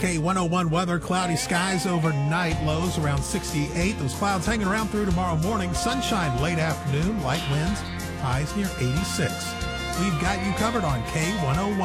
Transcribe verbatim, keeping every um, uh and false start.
K one oh one weather, cloudy skies overnight, lows around sixty-eight. Those clouds hanging around through tomorrow morning. Sunshine late afternoon, light winds, highs near eighty-six. We've got you covered on K one oh one.